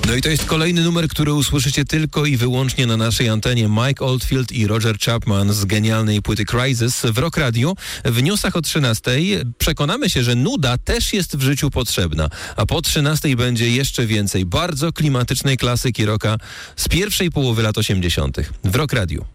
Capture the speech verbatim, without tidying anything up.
No i to jest kolejny numer, który usłyszycie tylko i wyłącznie na naszej antenie. Mike Oldfield i Roger Chapman z genialnej płyty Crisis w Rock Radio. W newsach o trzynastej przekonamy się, że nuda też jest w życiu potrzebna, a po trzynastej będzie jeszcze więcej bardzo klimatycznej klasyki rocka z pierwszej połowy lat osiemdziesiątych w Rock Radio.